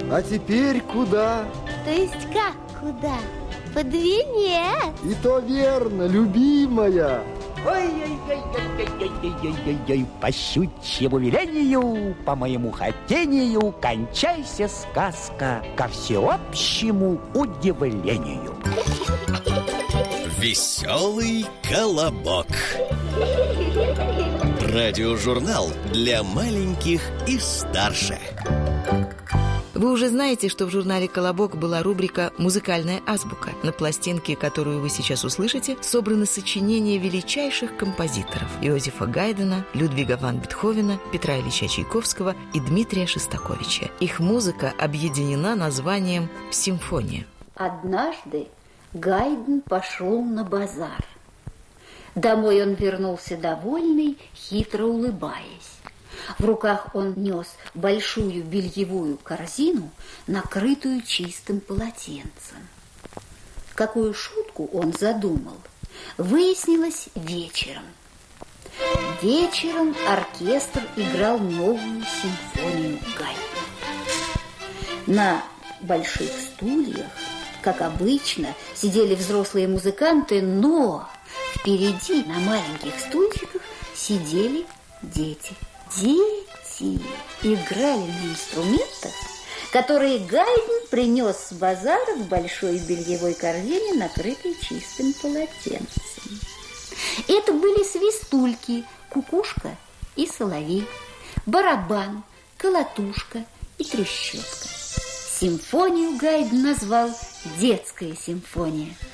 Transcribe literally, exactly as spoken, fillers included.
А теперь куда? То есть как куда? Под венец. И то верно, любимая. Ой-ой-ой-ой-ой-ой-ой-ой, по щучьему велению, по моему хотению, кончайся, сказка, ко всеобщему удивлению. Веселый колобок. Радиожурнал для маленьких и старше. Вы уже знаете, что в журнале «Колобок» была рубрика «Музыкальная азбука». На пластинке, которую вы сейчас услышите, собраны сочинения величайших композиторов Иозефа Гайдна, Людвига ван Бетховена, Петра Ильича Чайковского и Дмитрия Шостаковича. Их музыка объединена названием «Симфония». Однажды Гайдн пошел на базар. Домой он вернулся довольный, хитро улыбаясь. В руках он нес большую бельевую корзину, накрытую чистым полотенцем. Какую шутку он задумал, выяснилось вечером. Вечером оркестр играл новую симфонию Гайдна. На больших стульях, как обычно, сидели взрослые музыканты, но впереди на маленьких стульчиках сидели дети. Дети играли на инструментах, которые Гайдн принес с базара в большой бельевой корзине, накрытой чистым полотенцем. Это были свистульки, кукушка и соловей, барабан, колотушка и трещотка. Симфонию Гайдн назвал «Детская симфония».